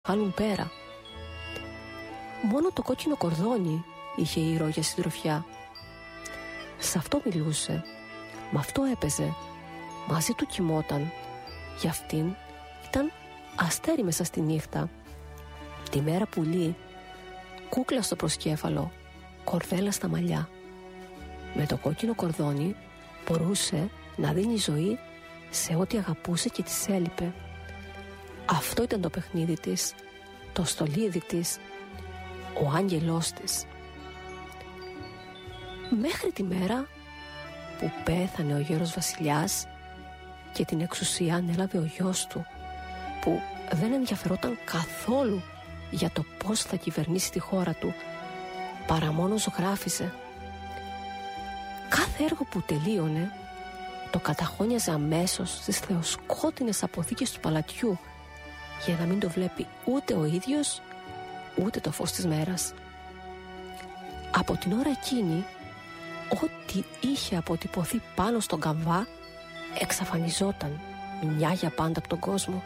βγάλουν πέρα. Μόνο το κόκκινο κορδόνι είχε ήρω για συντροφιά. Σ' αυτό μιλούσε, μ' αυτό έπαιζε, μαζί του κοιμόταν. Για αυτήν ήταν αστέρι μέσα στη νύχτα. Τη μέρα πουλί, κούκλα στο προσκέφαλο, κορδέλα στα μαλλιά. Με το κόκκινο κορδόνι μπορούσε να δίνει ζωή σε ό,τι αγαπούσε και της έλειπε. Αυτό ήταν το παιχνίδι της, το στολίδι της, ο άγγελός της. Μέχρι τη μέρα που πέθανε ο γέρος βασιλιάς και την εξουσία ανέλαβε ο γιος του, που δεν ενδιαφερόταν καθόλου για το πώς θα κυβερνήσει τη χώρα του, παρά μόνο ζωγράφιζε. Κάθε έργο που τελείωνε το καταχώνιαζε αμέσως στις θεοσκότεινες αποθήκες του παλατιού, για να μην το βλέπει ούτε ο ίδιος ούτε το φως της μέρας. Από την ώρα εκείνη, ό,τι είχε αποτυπωθεί πάνω στον καμβά εξαφανιζόταν μια για πάντα από τον κόσμο.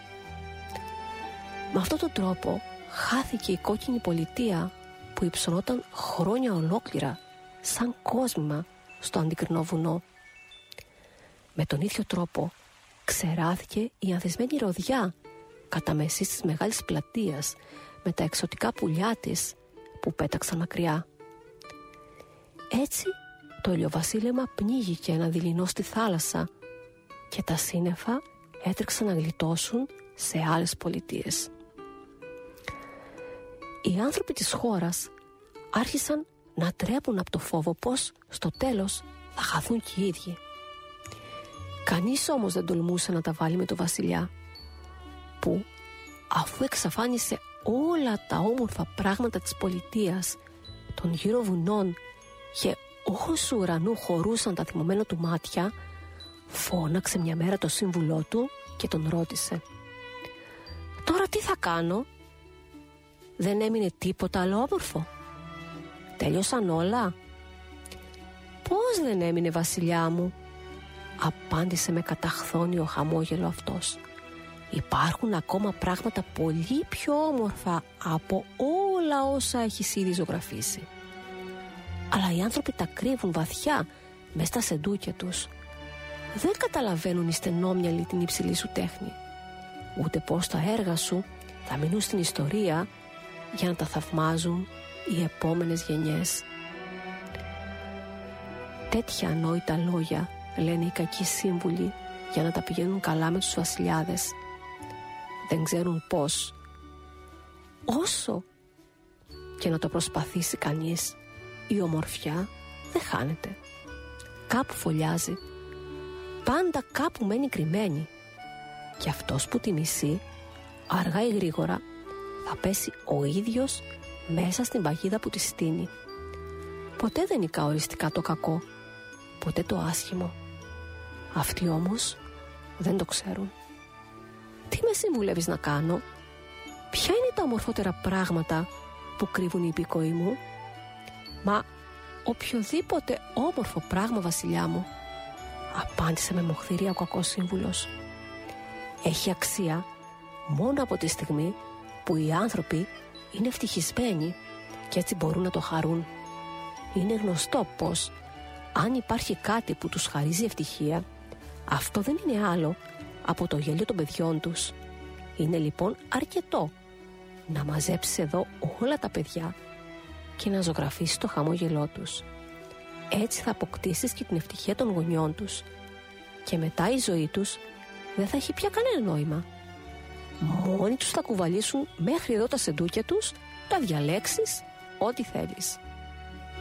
Με αυτόν τον τρόπο χάθηκε η κόκκινη πολιτεία που υψωνόταν χρόνια ολόκληρα σαν κόσμημα στο αντικρινό βουνό. Με τον ίδιο τρόπο ξεράθηκε η ανθισμένη ροδιά κατά μεσής της μεγάλης πλατείας με τα εξωτικά πουλιά της που πέταξαν μακριά. Έτσι το ηλιοβασίλεμα πνίγηκε ένα δειλινό στη θάλασσα και τα σύννεφα έτρεξαν να γλιτώσουν σε άλλες πολιτείες. Οι άνθρωποι της χώρας άρχισαν να τρέμουν από το φόβο πως στο τέλος θα χαθούν και οι ίδιοι. Κανείς όμως δεν τολμούσε να τα βάλει με το βασιλιά, που αφού εξαφάνισε όλα τα όμορφα πράγματα της πολιτείας, των γύρω βουνών και όσου ουρανού χωρούσαν τα θυμωμένα του μάτια, φώναξε μια μέρα το σύμβουλό του και τον ρώτησε: «Τώρα τι θα κάνω? Δεν έμεινε τίποτα άλλο όμορφο? Τέλειωσαν όλα?» «Πώς δεν έμεινε, βασιλιά μου?» απάντησε με καταχθόνιο χαμόγελο αυτός. «Υπάρχουν ακόμα πράγματα πολύ πιο όμορφα από όλα όσα έχεις ήδη ζωγραφίσει. Αλλά οι άνθρωποι τα κρύβουν βαθιά μες στα σεντούκια τους. Δεν καταλαβαίνουν οι στενόμυαλοι την υψηλή σου τέχνη, ούτε πως τα έργα σου θα μείνουν στην ιστορία για να τα θαυμάζουν οι επόμενες γενιές». Τέτοια ανόητα λόγια λένε οι κακοί σύμβουλοι για να τα πηγαίνουν καλά με τους βασιλιάδες. Δεν ξέρουν πως όσο και να το προσπαθήσει κανείς, η ομορφιά δεν χάνεται. Κάπου φωλιάζει, πάντα κάπου μένει κρυμμένη, και αυτός που τη μισεί αργά ή γρήγορα θα πέσει ο ίδιος μέσα στην παγίδα που τη στείνει. Ποτέ δεν νικά οριστικά το κακό, ποτέ το άσχημο. Αυτοί όμως δεν το ξέρουν. Τι με συμβουλεύεις να κάνω? Ποια είναι τα ομορφότερα πράγματα που κρύβουν οι υπηκοοί μου? «Μα οποιοδήποτε όμορφο πράγμα, βασιλιά μου», απάντησε με μοχθηρία ο κακός σύμβουλος. «Έχει αξία μόνο από τη στιγμή που οι άνθρωποι είναι ευτυχισμένοι και έτσι μπορούν να το χαρούν. Είναι γνωστό πως αν υπάρχει κάτι που τους χαρίζει ευτυχία, αυτό δεν είναι άλλο από το γέλιο των παιδιών τους. Είναι λοιπόν αρκετό να μαζέψεις εδώ όλα τα παιδιά και να ζωγραφίσεις το χαμόγελό τους. Έτσι θα αποκτήσεις και την ευτυχία των γονιών τους, και μετά η ζωή τους δεν θα έχει πια κανένα νόημα. Μόνοι τους θα κουβαλήσουν μέχρι εδώ τα σεντούκια τους, τα διαλέξεις ό,τι θέλεις».